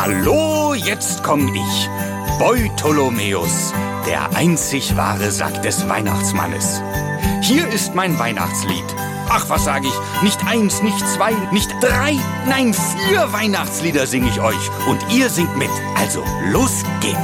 Hallo, jetzt komm ich, Beutolomäus, der einzig wahre Sack des Weihnachtsmannes. Hier ist mein Weihnachtslied. Ach, was sage ich? Nicht 1, nicht 2, nicht 3, nein 4 Weihnachtslieder singe ich euch. Und ihr singt mit. Also, los geht's.